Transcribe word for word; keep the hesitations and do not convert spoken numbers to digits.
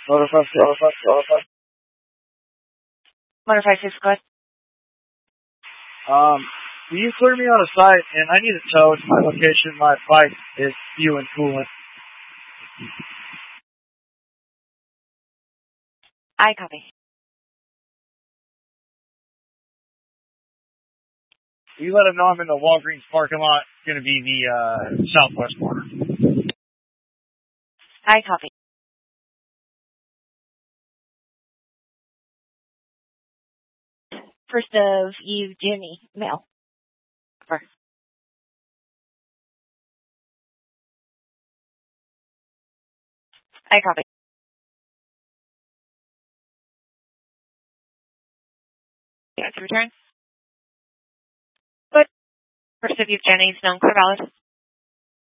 Motor five, Motor five, Motor five. Motor five six, go ahead. Um, will you clear me on a site, and I need a tow to my location. My bike is spewing coolant. I copy. Will you let them know I'm in the Walgreens parking lot? It's going to be the uh, southwest corner. I copy. First of you, Jenny, mail. Over. I copy. Yeah, to return. Good. First of you, Jenny's known for valid.